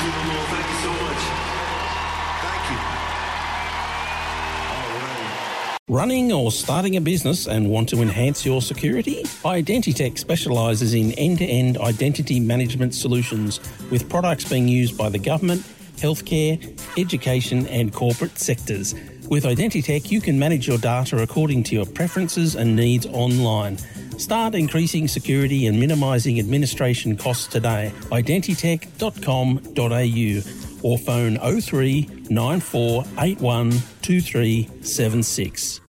Well, thank you so much. Thank you. All right. Running or starting a business and want to enhance your security? Identitech specialises in end-to-end identity management solutions with products being used by the government, healthcare, education and corporate sectors. With Identitech, you can manage your data according to your preferences and needs online. Start increasing security and minimising administration costs today. Identitech.com.au or phone 03 9481 2376.